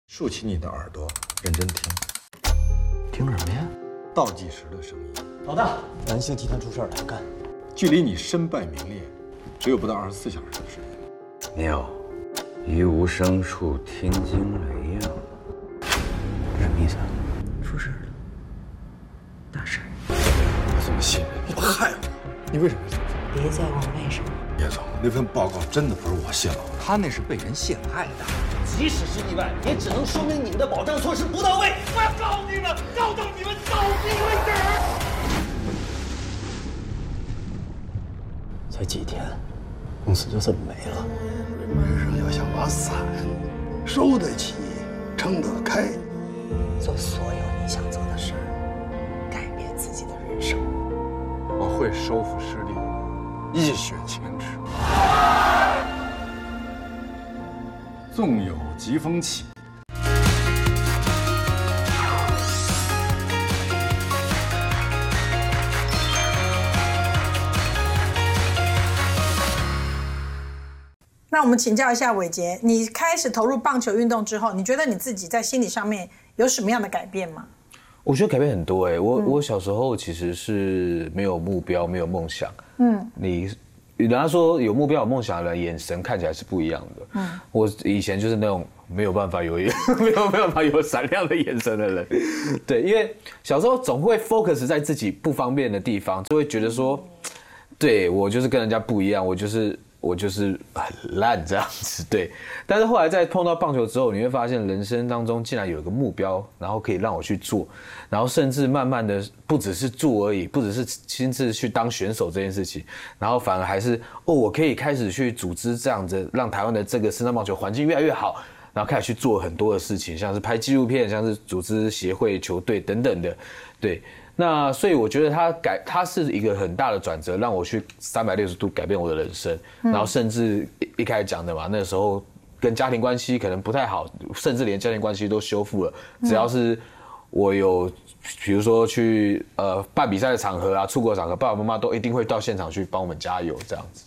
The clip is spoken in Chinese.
竖起你的耳朵，认真听。 听什么呀？ 倒计时的声音。 老大，蓝星集团出事了，还干？ 距离你身败名裂，只有不到24小时的时间。 妙，于无声处听惊雷呀。什么意思啊？出事了，大事。 我怎么信任你？我害我。你为什么要这么做？ 别再问为什么。 叶总，那份报告真的不是我泄露的， 他那是被人陷害的。 即使是意外，也只能说明你们的保障措施不到位。我要告你们，告到你们倒闭为止。 才几天，公司就这么没了。 人上要想把伞收得起，撑得开， 做所有你想做的事儿，改变自己的人生。 我会收复失地，一雪前耻。纵有疾风起。 那我们请教一下伟杰，你开始投入棒球运动之后，你觉得你自己在心理上面有什么样的改变吗？ 我觉得改变很多我小时候其实是没有目标，没有梦想。人家说有目标有梦想的人眼神看起来是不一样的。我以前就是那种没有办法有没有办法有闪亮的眼神的人。对，因为小时候总会 focus 在自己不方便的地方，就会觉得说，对，我就是跟人家不一样，我就是很烂这样子。对，但是后来在碰到棒球之后，你会发现人生当中竟然有一个目标，然后可以让我去做，然后甚至慢慢的不只是做而已，不只是亲自去当选手这件事情，然后反而还是我可以开始去组织这样子，让台湾的这个视障棒球环境越来越好，然后开始去做很多的事情，像是拍纪录片，像是组织协会、球队等等的。对，那所以我觉得它是一个很大的转折，让我去360度改变我的人生。然后甚至一开始讲的嘛，那时候跟家庭关系可能不太好，甚至连家庭关系都修复了。只要是我有，比如说去办比赛的场合啊，出国场合，爸爸妈妈都一定会到现场去帮我们加油这样子。